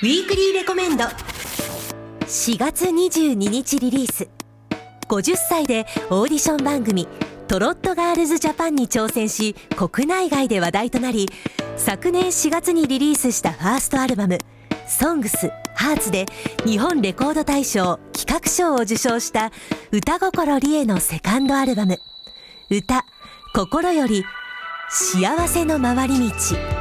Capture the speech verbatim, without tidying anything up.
ウィークリーレコメンド。 しがつにじゅうににちリリース。ごじゅっさいでオーディション番組トロットガールズジャパンに挑戦し、国内外で話題となり、昨年しがつにリリースしたファーストアルバムソングスハーツで日本レコード大賞企画賞を受賞した歌心理恵のセカンドアルバム歌心より幸せの回り道。